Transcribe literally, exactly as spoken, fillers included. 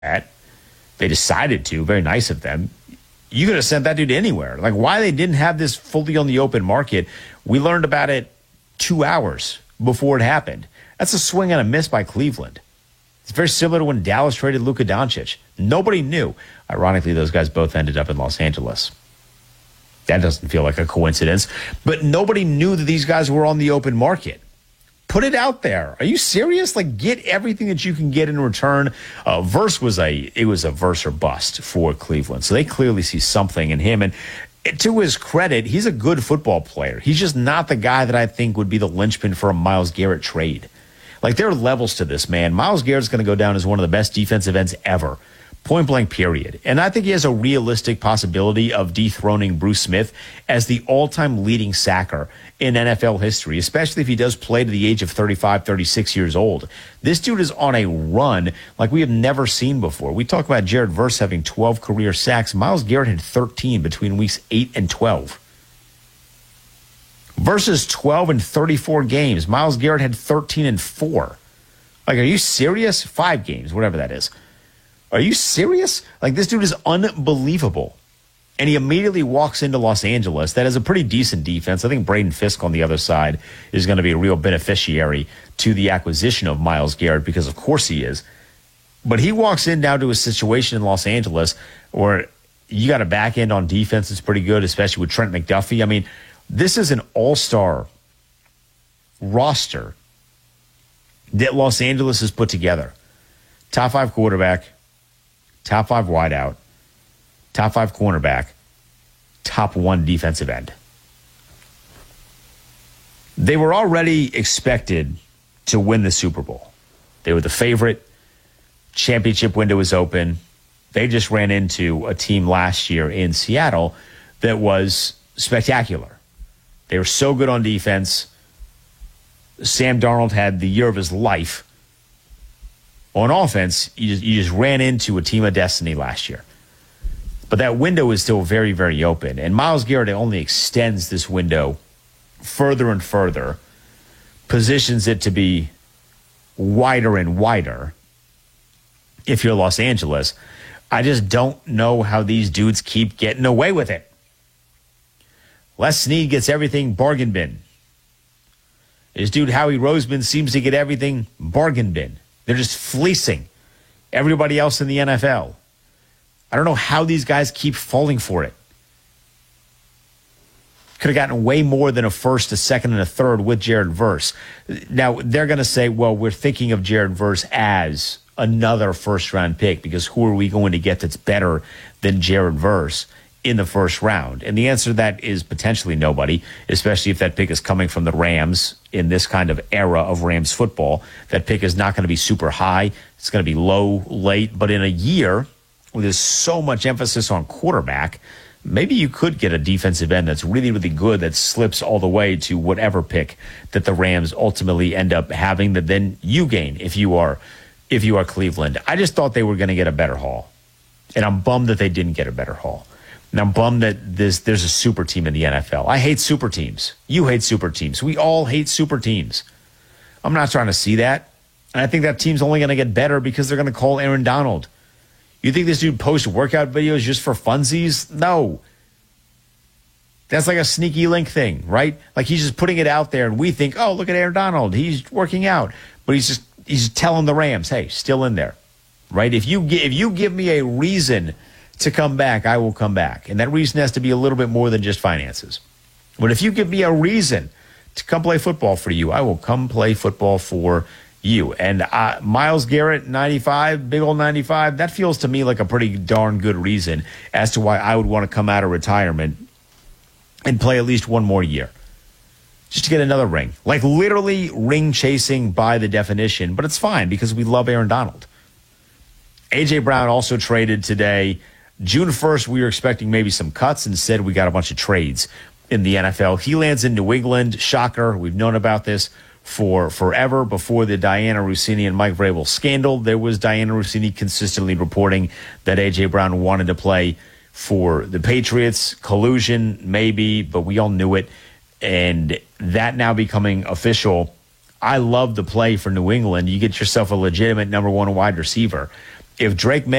They decided to. Very nice of them. You could have sent that dude anywhere. Like, why they didn't have this fully on the open market, we learned about it two hours before it happened. That's a swing and a miss by Cleveland. It's very similar to when Dallas traded Luka Doncic. Nobody knew. Ironically, those guys both ended up in Los Angeles. That doesn't feel like a coincidence. But nobody knew that these guys were on the open market. Put it out there. Are you serious? Like, get everything that you can get in return. Uh, Verse was a it was a verse or bust for Cleveland. So they clearly see something in him. And to his credit, he's a good football player. He's just not the guy that I think would be the linchpin for a Myles Garrett trade. Like, there are levels to this, man. Myles Garrett's going to go down as one of the best defensive ends ever. Point blank, period. And I think he has a realistic possibility of dethroning Bruce Smith as the all-time leading sacker in N F L history, especially if he does play to the age of thirty-five, thirty-six years old. This dude is on a run like we have never seen before. We talk about Jared Verse having twelve career sacks. Myles Garrett had thirteen between weeks eight and twelve. Versus twelve and thirty-four games. Myles Garrett had thirteen and four. Like, are you serious? Five games, whatever that is. Are you serious? Like, this dude is unbelievable. And he immediately walks into Los Angeles. That is a pretty decent defense. I think Braden Fisk on the other side is going to be a real beneficiary to the acquisition of Myles Garrett, because of course he is. But he walks in now to a situation in Los Angeles where you got a back end on defense that's pretty good, especially with Trent McDuffie. I mean, this is an all-star roster that Los Angeles has put together. Top five quarterback, top five wideout, top five cornerback, top one defensive end. They were already expected to win the Super Bowl. They were the favorite. Championship window was open. They just ran into a team last year in Seattle that was spectacular. They were so good on defense. Sam Darnold had the year of his life. On offense, you just, you just ran into a team of destiny last year. But that window is still very, very open. And Myles Garrett only extends this window further and further, positions it to be wider and wider if you're Los Angeles. I just don't know how these dudes keep getting away with it. Les Snead gets everything bargain bin. This dude Howie Roseman seems to get everything bargain bin. They're just fleecing everybody else in the N F L. I don't know how these guys keep falling for it. Could have gotten way more than a first, a second, and a third with Jared Verse. Now, they're going to say, well, we're thinking of Jared Verse as another first-round pick, because who are we going to get that's better than Jared Verse in the first round? And the answer to that is potentially nobody, especially if that pick is coming from the Rams in this kind of era of Rams football. That pick is not going to be super high. It's going to be low, late. But in a year where there's so much emphasis on quarterback, maybe you could get a defensive end that's really, really good that slips all the way to whatever pick that the Rams ultimately end up having, that then you gain if you are if you are Cleveland. I just thought they were going to get a better haul. And I'm bummed that they didn't get a better haul. And I'm bummed that this, there's a super team in the N F L. I hate super teams. You hate super teams. We all hate super teams. I'm not trying to see that. And I think that team's only going to get better because they're going to call Aaron Donald. You think this dude posts workout videos just for funsies? No. That's like a sneaky link thing, right? Like, he's just putting it out there and we think, oh, look at Aaron Donald. He's working out. But he's just he's telling the Rams, hey, still in there, right? If you if you give me a reason to come back, I will come back. And that reason has to be a little bit more than just finances. But if you give me a reason to come play football for you, I will come play football for you. And uh, Myles Garrett, ninety-five, big old ninety-five, that feels to me like a pretty darn good reason as to why I would want to come out of retirement and play at least one more year. Just to get another ring. Like, literally ring chasing by the definition, but it's fine because we love Aaron Donald. A J. Brown also traded today. June first, we were expecting maybe some cuts. Instead, we got a bunch of trades in the N F L. He lands in New England. Shocker. We've known about this for forever. Before the Diana Rossini and Mike Vrabel scandal, there was Diana Rossini consistently reporting that A J. Brown wanted to play for the Patriots. Collusion, maybe, but we all knew it. And that now becoming official, I love the play for New England. You get yourself a legitimate number one wide receiver if Drake May